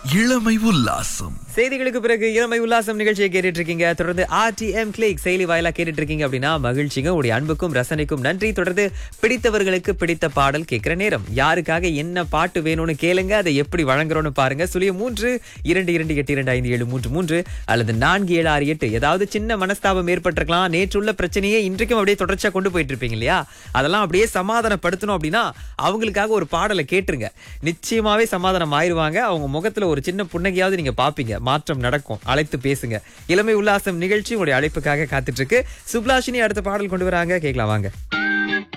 இளமை உல்லாசம். செய்திகளுக்கு பிறகு இளமை உல்லாசம் நிகழ்ச்சியை கேட்டுட்டு இருக்கீங்க. தொடர்ந்து RTM கிளிக் செயலி வாயிலா கேட்டுட்டு இருக்கீங்க அப்படின்னா மகிழ்ச்சிங்க. உடைய அன்புக்கும் ரசனைக்கும் நன்றி. தொடர்ந்து பிடித்தவர்களுக்கு பிடித்த பாடல் கேட்கிற நேரம். யாருக்காக என்ன பாட்டு வேணும்னு கேளுங்க, அதை எப்படி வழங்குறோம்னு பாருங்க. 0322825733 அல்லது 4768. ஏதாவது சின்ன மனஸ்தாபம் ஏற்பட்டிருக்கலாம், நேற்றுள்ள பிரச்சனையே இன்றைக்கும் அப்படியே தொடர்ச்சியா கொண்டு போயிட்டு இருப்பீங்க இல்லையா? அதெல்லாம் அப்படியே சமாதானப்படுத்தணும் அப்படின்னா அவங்களுக்காக ஒரு பாடலை கேட்டுருங்க. நிச்சயமாவே சமாதானம் ஆயிருவாங்க. அவங்க முகத்துல ஒரு சின்ன புன்னகையாவது நீங்க பாப்பீங்க. மாற்றம் நடக்கும். அழைத்து பேசுங்க. இளமை உல்லாசம் நிகழ்ச்சி உங்களுடைய அழைப்புக்காக காத்துட்டு இருக்கு. சுப்லாஷினி அடுத்த பாடல் கொண்டு வராங்க, கேட்கலாம் வாங்க.